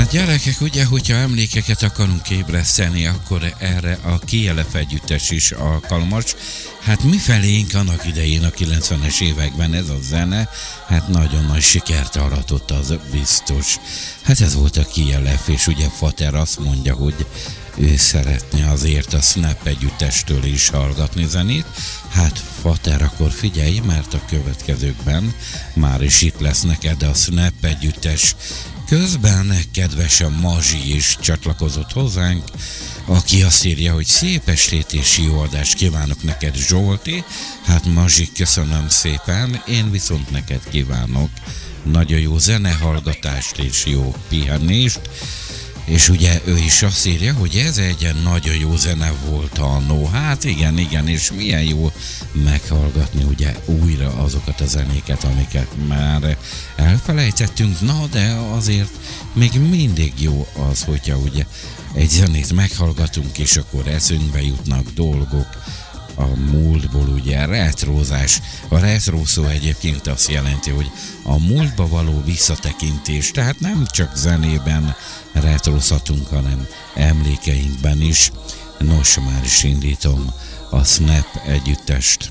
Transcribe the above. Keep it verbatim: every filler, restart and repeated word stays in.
Hát gyerekek, ugye, hogyha emlékeket akarunk ébreszteni, akkor erre a Kielef együttes is alkalmas. Hát mifelénk annak idején a kilencvenes években ez a zene, hát nagyon nagy sikert aratott, az biztos. Hát ez volt a Kielef, és ugye Fater azt mondja, hogy ő szeretne azért a Snap együttestől is hallgatni zenét. Hát Fater, akkor figyelj, mert a következőkben már is itt lesz neked a Snap együttes. Közben kedvesen Mazsi is csatlakozott hozzánk, aki azt írja, hogy szép estét és jó adást kívánok neked, Zsolti. Hát Mazsi, köszönöm szépen, én viszont neked kívánok nagyon jó zenehallgatást és jó pihenést. És ugye ő is azt írja, hogy ez egy nagyon jó zene volt annó. Hát igen, igen, és milyen jó meghallgatni ugye újra azokat a zenéket, amiket már elfelejtettünk. Na, de azért még mindig jó az, hogyha ugye egy zenét meghallgatunk, és akkor eszünkbe jutnak dolgok a múltból, ugye retrózás. A retro szó egyébként azt jelenti, hogy a múltba való visszatekintés, tehát nem csak zenében retrózhatunk, hanem emlékeinkben is. Nos, már is indítom a Snap együttest.